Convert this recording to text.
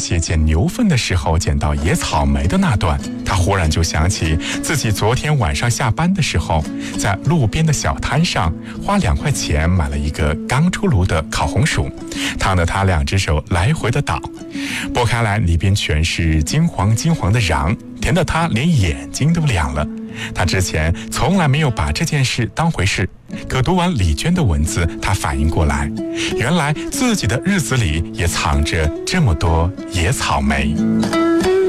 写捡牛粪的时候捡到野草莓的那段，他忽然就想起自己昨天晚上下班的时候，在路边的小摊上花2块钱买了一个刚出炉的烤红薯，烫得他2只手来回的捣，剥开来里边全是金黄金黄的瓤，甜得他连眼睛都亮了。他之前从来没有把这件事当回事，可读完李娟的文字，他反应过来，原来自己的日子里也藏着这么多野草莓。